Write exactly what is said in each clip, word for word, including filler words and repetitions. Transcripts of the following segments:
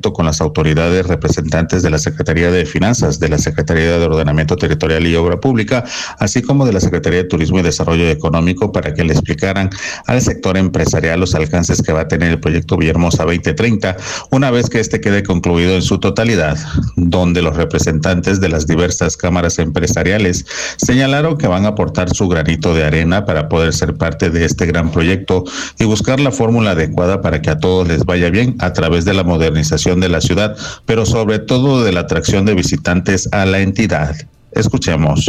proyecto con las autoridades representantes de la Secretaría de Finanzas, de la Secretaría de Ordenamiento Territorial y Obra Pública, así como de la Secretaría de Turismo y Desarrollo Económico, para que le explicaran al sector empresarial los alcances que va a tener el proyecto Villahermosa veinte treinta, una vez que este quede concluido en su totalidad, donde los representantes de las diversas cámaras empresariales señalaron que van a aportar su granito de arena para poder ser parte de este gran proyecto y buscar la fórmula adecuada para que a todos les vaya bien a través de la modernización de la ciudad, pero sobre todo de la atracción de visitantes a la entidad. Escuchemos.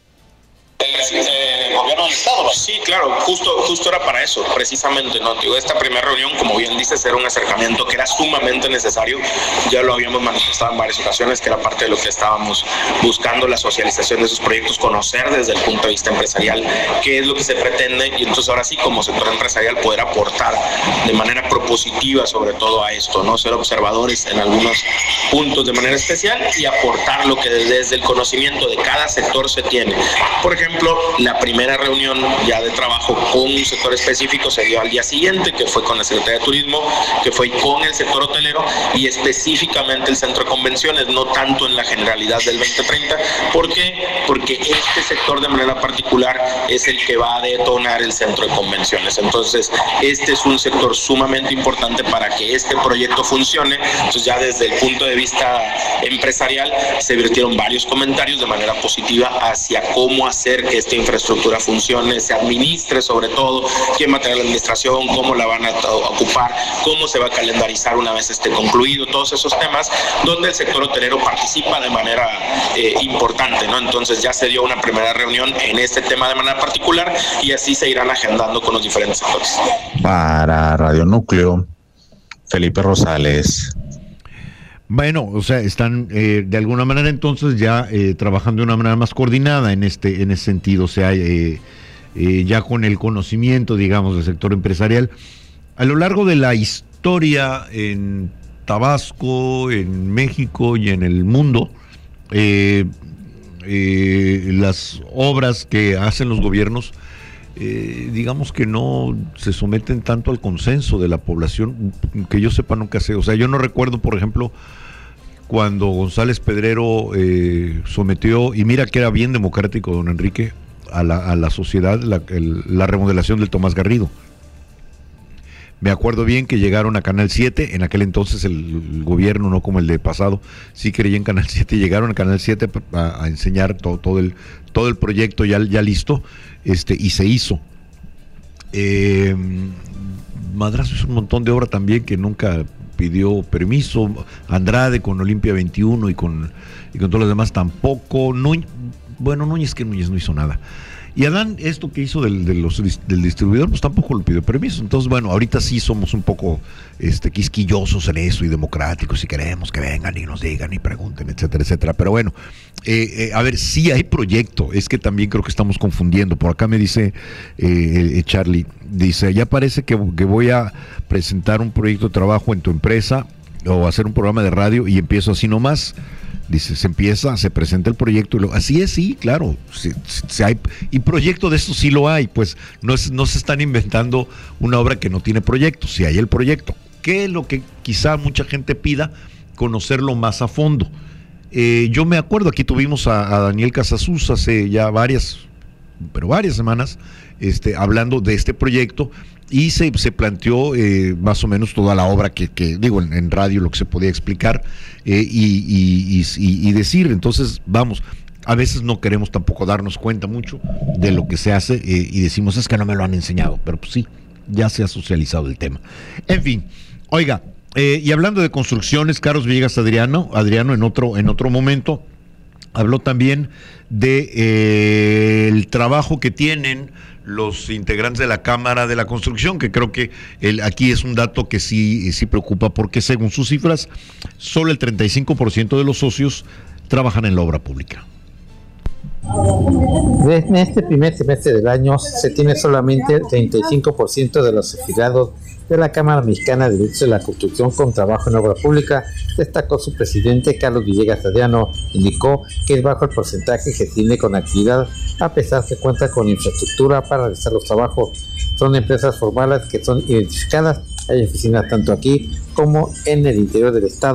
El gobierno del estado, ¿no? Sí, claro, justo justo era para eso, precisamente, ¿no? Digo, esta primera reunión, como bien dices, era un acercamiento que era sumamente necesario. Ya lo habíamos manifestado en varias ocasiones, que era parte de lo que estábamos buscando, la socialización de esos proyectos, conocer desde el punto de vista empresarial qué es lo que se pretende, y entonces ahora sí, como sector empresarial, poder aportar de manera propositiva sobre todo a esto, ¿no? Ser observadores en algunos puntos de manera especial y aportar lo que desde el conocimiento de cada sector se tiene. Por ejemplo, la primera reunión ya de trabajo con un sector específico se dio al día siguiente, que fue con la Secretaría de Turismo, que fue con el sector hotelero y específicamente el centro de convenciones, no tanto en la generalidad del veinte treinta. ¿Por qué? Porque este sector de manera particular es el que va a detonar el centro de convenciones. Entonces, este es un sector sumamente importante para que este proyecto funcione. Entonces, ya desde el punto de vista empresarial se vertieron varios comentarios de manera positiva hacia cómo hacer que esta infraestructura funcione, se administre sobre todo, quién va a tener la administración, cómo la van a ocupar, cómo se va a calendarizar una vez esté concluido, todos esos temas donde el sector hotelero participa de manera eh, importante, ¿no? Entonces ya se dio una primera reunión en este tema de manera particular y así se irán agendando con los diferentes sectores. Para Radio Núcleo, Felipe Rosales. Bueno, o sea, están eh, de alguna manera entonces ya eh, trabajando de una manera más coordinada en este en ese sentido, o sea, eh, eh, ya con el conocimiento, digamos, del sector empresarial. A lo largo de la historia en Tabasco, en México y en el mundo, eh, eh, las obras que hacen los gobiernos, Eh, digamos que no se someten tanto al consenso de la población, que yo sepa nunca sé, o sea, yo no recuerdo, por ejemplo, cuando González Pedrero eh, sometió, y mira que era bien democrático don Enrique, a la, a la sociedad, la, el, la remodelación del Tomás Garrido. Me acuerdo bien que llegaron a Canal siete, en aquel entonces el, el gobierno, no como el de pasado, sí creía en Canal siete, llegaron a Canal siete a, a enseñar todo, todo, el, todo el proyecto ya, ya listo, este, y se hizo. Eh, Madrazo hizo un montón de obra también que nunca pidió permiso, Andrade con Olimpia veintiuno y con, y con todos los demás tampoco, Núñez, bueno, Núñez que Núñez no hizo nada. Y Adán, esto que hizo del, de los, del distribuidor, pues tampoco le pidió permiso. Entonces, bueno, ahorita sí somos un poco este, quisquillosos en eso y democráticos, y queremos que vengan y nos digan y pregunten, etcétera, etcétera. Pero bueno, eh, eh, a ver, sí hay proyecto, es que también creo que estamos confundiendo. Por acá me dice eh, Charlie, dice, ya parece que, que voy a presentar un proyecto de trabajo en tu empresa o hacer un programa de radio y empiezo así nomás. Dice, se empieza, se presenta el proyecto y lo, así es, sí, claro, si, si hay, y proyecto de esto sí lo hay, pues no, es, no se están inventando una obra que no tiene proyecto, si hay el proyecto. ¿Qué es lo que quizá mucha gente pida? Conocerlo más a fondo. Eh, yo me acuerdo, aquí tuvimos a, a Daniel Casasus hace ya varias, pero varias semanas, este, hablando de este proyecto, y se, se planteó eh, más o menos toda la obra que, que digo, en, en radio lo que se podía explicar eh, y, y, y, y decir. Entonces, vamos, a veces no queremos tampoco darnos cuenta mucho de lo que se hace eh, y decimos, es que no me lo han enseñado, pero pues sí, ya se ha socializado el tema. En fin, oiga, eh, y hablando de construcciones, Carlos Villegas Adriano, Adriano en otro, en otro momento, habló también de eh, el trabajo que tienen los integrantes de la Cámara de la Construcción, que creo que el, aquí es un dato que sí, sí preocupa, porque según sus cifras, solo el treinta y cinco por ciento de los socios trabajan en la obra pública. En este primer semestre del año se tiene solamente el treinta y cinco por ciento de los afiliados de la Cámara Mexicana de Derechos de la Construcción con trabajo en obra pública, destacó su presidente Carlos Villegas Adriano. Indicó que es bajo el porcentaje que tiene con actividad, a pesar que cuenta con infraestructura para realizar los trabajos. Son empresas formales que son identificadas, hay oficinas tanto aquí como en el interior del estado.